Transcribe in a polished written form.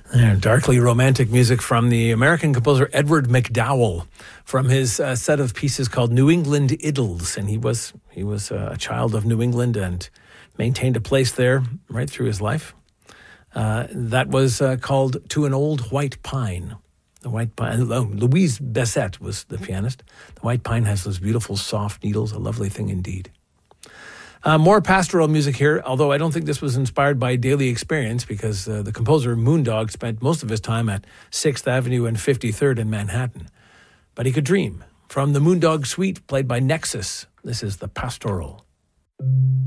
Darkly romantic music from the American composer Edward MacDowell from his set of pieces called New England Idylls. And he was a child of New England and maintained a place there right through his life. That was called To an Old White Pine. The White Pine. Louise Bessette was the pianist. The White Pine has those beautiful soft needles, a lovely thing indeed. More pastoral music here, although I don't think this was inspired by daily experience because the composer Moondog spent most of his time at 6th Avenue and 53rd in Manhattan. But he could dream. From the Moondog Suite, played by Nexus, this is the Pastoral.